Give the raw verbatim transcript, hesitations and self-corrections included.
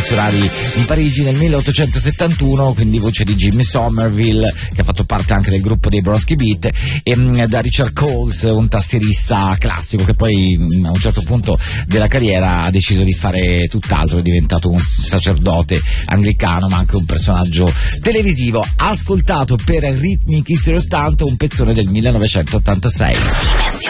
rivoluzionari di Parigi nel milleottocentosettantuno, quindi voce di Jimmy Somerville, che ha fatto parte anche del gruppo dei Bronski Beat, e mh, da Richard Coles, un tastierista classico che poi mh, a un certo punto della carriera ha deciso di fare tutt'altro, è diventato un sacerdote anglicano ma anche un personaggio televisivo. Ha ascoltato per Rhythmic History ottanta un pezzone del millenovecentottantasei.